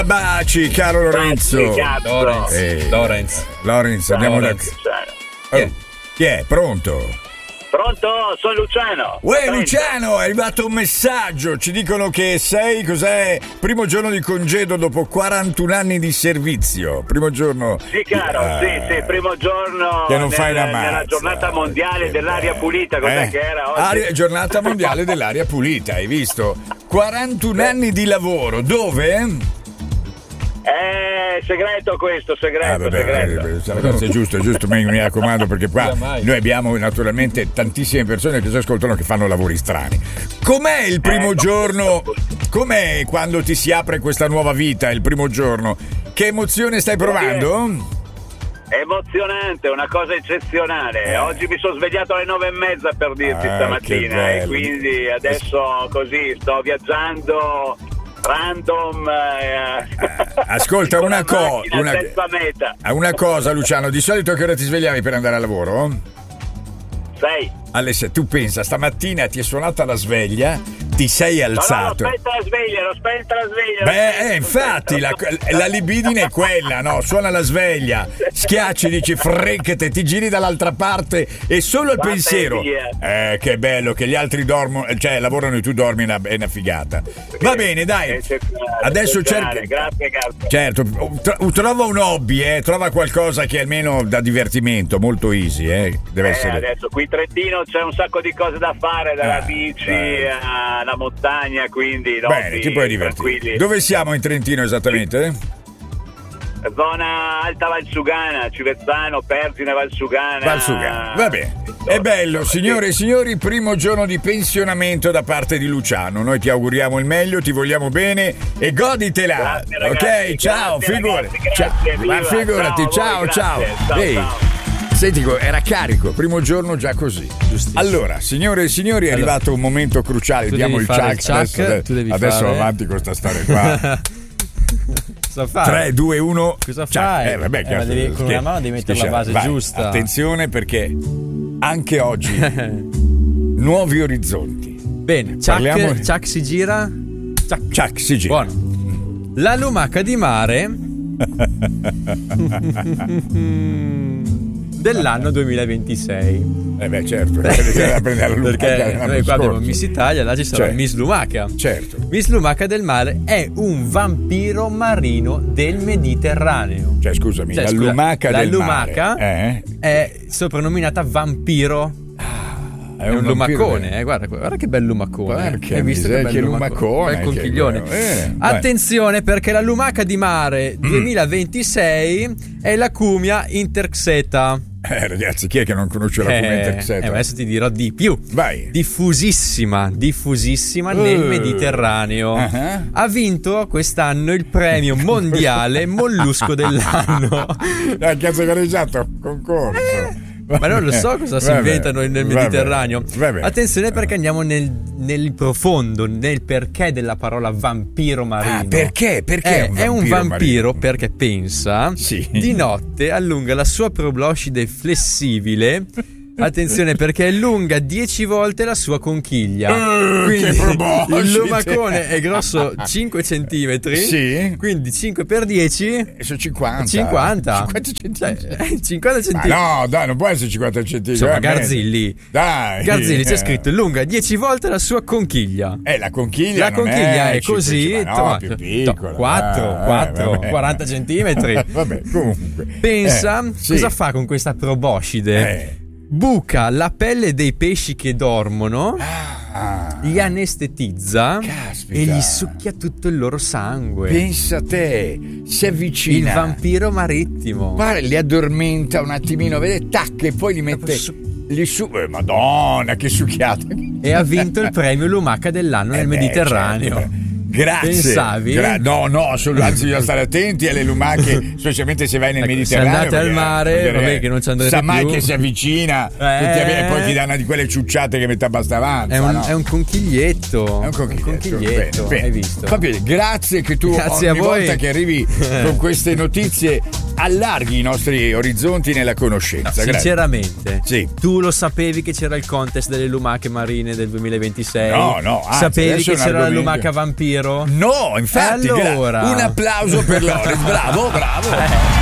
Baci, caro Lorenzo. Lorenz, andiamo da. Chi è? Pronto? Pronto? Sono Luciano. Uè, Luciano, è arrivato un messaggio. Ci dicono che sei, cos'è? Primo giorno di congedo dopo 41 anni di servizio. Primo giorno. Sì, caro, sì, primo giorno. Che non fai la mazza. Nella giornata mondiale dell'aria pulita, cos'è che era oggi? Giornata mondiale dell'aria pulita, hai visto? 41 anni di lavoro, dove? Segreto questo, segreto. È giusto, mi raccomando, perché qua noi abbiamo naturalmente tantissime persone che ci ascoltano che fanno lavori strani. Com'è il primo giorno? Com'è quando ti si apre questa nuova vita, il primo giorno? Che emozione stai provando? Emozionante, una cosa eccezionale. Oggi mi sono svegliato alle 9:30 per dirti stamattina, e quindi adesso così sto viaggiando random. Ascolta una cosa, Luciano, di solito a che ora ti svegliavi per andare a lavoro? 6. Alle 6. Tu pensa, stamattina ti è suonata la sveglia, ti sei alzato. No, l'ho spenta la sveglia. Beh, infatti la libidine è quella, no? Suona la sveglia, schiacci, dici freccate, ti giri dall'altra parte e solo il pensiero. Che bello che gli altri dormono, cioè lavorano e tu dormi, è una figata. Va bene, dai. Adesso cerca. Grazie. Certo, trova un hobby, trova qualcosa che almeno da divertimento, molto easy, deve essere. Adesso qui in Trentino c'è un sacco di cose da fare, dalla bici alla montagna, quindi bene, ti puoi divertire. Tranquilli. Dove siamo in Trentino esattamente? Zona Alta Valsugana, Civezzano, Persine, Valsugana. Va bene. È bello, signore e signori, primo giorno di pensionamento da parte di Luciano. Noi ti auguriamo il meglio, ti vogliamo bene e goditela. Grazie, ragazzi, ok, ciao, figurati. Ma figurati, ciao. Ehi. Senti, era carico, primo giorno già così. Allora, signore e signori, è arrivato un momento cruciale. Diamo il chuck. Adesso avanti con sta storia qua. 3, 2, 1. Cosa fai? Con una mano devi mettere la base giusta. Attenzione, perché anche oggi nuovi orizzonti. Bene, Chuck si gira. Chuck si gira. Buono. La lumaca di mare dell'anno 2026. Certo, perché noi qua abbiamo Miss Italia, là ci sarà Miss Lumaca. Certo. Miss Lumaca del mare è un vampiro marino del Mediterraneo. Cioè, scusami, la lumaca del mare è soprannominata vampiro. È un lumacone, guarda che bel lumacone. Hai visto che lumacone? Bel conchiglione. Attenzione, perché la lumaca di mare 2026 è la Cumia interxeta. Ragazzi, chi è che non conosce la Cumia interxeta? Adesso ti dirò di più. Vai. Diffusissima nel Mediterraneo. Ha vinto quest'anno il premio mondiale mollusco dell'anno. Cazzo che esatto, concorso. Ma non lo so cosa si inventano nel Mediterraneo. Attenzione, perché andiamo nel profondo, nel perché della parola vampiro marino. Perché? È un vampiro perché pensa di notte allunga la sua proboscide flessibile. Attenzione, perché allunga 10 volte la sua conchiglia. Quindi il lumacone è grosso 5 centimetri. Sì. Quindi 5 per 10 sono 50 centimetri. 50 centimetri. No, dai, non può essere 50 centimetri. Insomma, Garzilli. Dai. Garzilli c'è scritto lunga 10 volte la sua conchiglia. La conchiglia è così. Più piccola. 40 centimetri. Vabbè, comunque. Pensa, cosa fa con questa proboscide? Buca la pelle dei pesci che dormono, li anestetizza e gli succhia tutto il loro sangue. Pensa a te, si avvicina. Il vampiro marittimo. Guarda, li addormenta un attimino, vede, tac, e poi li mette. Madonna, che succhiata! E ha vinto il premio lumaca dell'anno nel Mediterraneo. Certo. Grazie. Pensavi? No, anzi bisogna stare attenti alle lumache, specialmente se vai nel Mediterraneo. Se andate al mare, vabbè, che non ci andrete sa più. mai che si avvicina e poi ti danno di quelle ciucciate che metà basta avanti. È un conchiglietto. Bene. Hai visto? Va bene, grazie che tu ogni volta che arrivi con queste notizie allarghi i nostri orizzonti nella conoscenza. Sinceramente, sì. Tu lo sapevi che c'era il contest delle lumache marine del 2026? No, sapevi che c'era la lumaca vampiro? No, infatti. Allora, un applauso per Loris, bravo.